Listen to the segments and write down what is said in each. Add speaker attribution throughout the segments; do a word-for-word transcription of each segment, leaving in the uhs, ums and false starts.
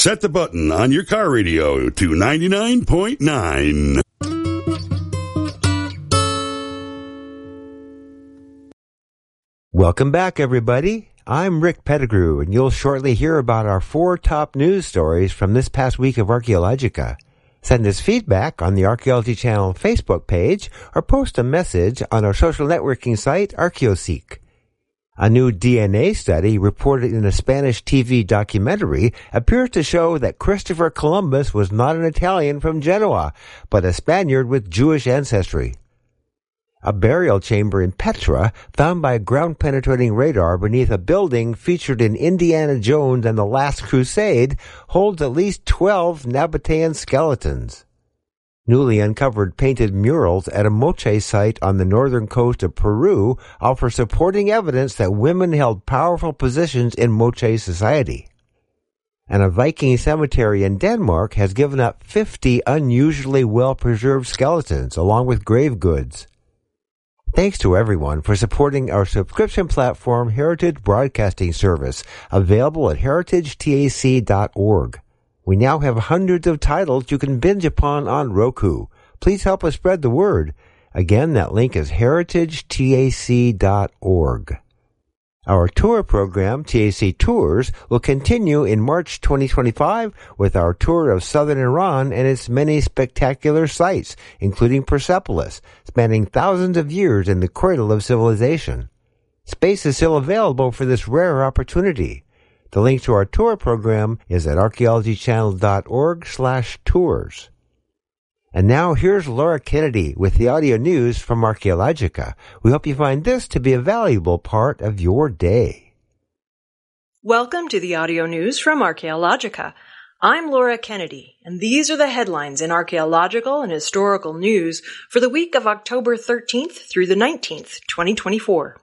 Speaker 1: Set the button on your car radio to ninety-nine point nine.
Speaker 2: Welcome back, everybody. I'm Rick Pettigrew, and you'll shortly hear about our four top news stories from this past week of Archaeologica. Send us feedback on the Archaeology Channel Facebook page or post a message on our social networking site, ArchaeoSeek. A new D N A study reported in a Spanish T V documentary appears to show that Christopher Columbus was not an Italian from Genoa, but a Spaniard with Jewish ancestry. A burial chamber in Petra, found by ground-penetrating radar beneath a building featured in Indiana Jones and the Last Crusade, holds at least twelve Nabatean skeletons. Newly uncovered painted murals at a Moche site on the northern coast of Peru offer supporting evidence that women held powerful positions in Moche society. And a Viking cemetery in Denmark has given up fifty unusually well-preserved skeletons, along with grave goods. Thanks to everyone for supporting our subscription platform, Heritage Broadcasting Service, available at heritage tac dot org. We now have hundreds of titles you can binge upon on Roku. Please help us spread the word. Again, that link is heritage tac dot org. Our tour program, T A C Tours, will continue in March twenty twenty-five with our tour of southern Iran and its many spectacular sites, including Persepolis, spanning thousands of years in the cradle of civilization. Space is still available for this rare opportunity. The link to our tour program is at archaeology channel dot org slash tours. And now here's Laura Kennedy with the audio news from Archaeologica. We hope you find this to be a valuable part of your day.
Speaker 3: Welcome to the audio news from Archaeologica. I'm Laura Kennedy, and these are the headlines in archaeological and historical news for the week of October thirteenth through the nineteenth, twenty twenty-four.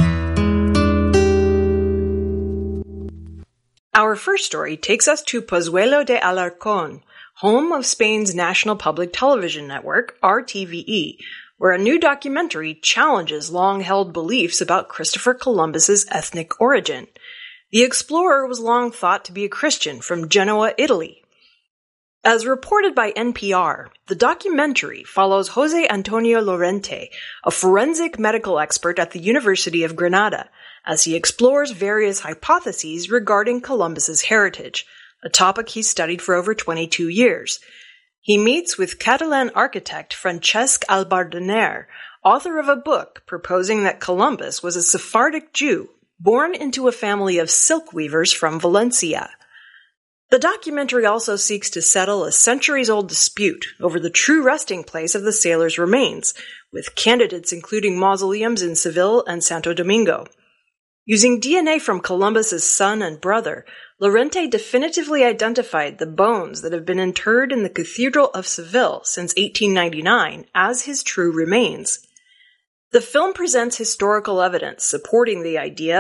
Speaker 3: Our first story takes us to Pozuelo de Alarcón, home of Spain's national public television network, R T V E, where a new documentary challenges long-held beliefs about Christopher Columbus's ethnic origin. The explorer was long thought to be a Christian from Genoa, Italy. As reported by N P R, the documentary follows José Antonio Lorente, a forensic medical expert at the University of Granada, as he explores various hypotheses regarding Columbus's heritage, a topic he studied for over twenty-two years. He meets with Catalan architect Francesc Albardaner, author of a book proposing that Columbus was a Sephardic Jew born into a family of silk weavers from Valencia. The documentary also seeks to settle a centuries-old dispute over the true resting place of the sailors' remains, with candidates including mausoleums in Seville and Santo Domingo. Using D N A from Columbus's son and brother, Lorente definitively identified the bones that have been interred in the Cathedral of Seville since eighteen ninety-nine as his true remains. The film presents historical evidence supporting the idea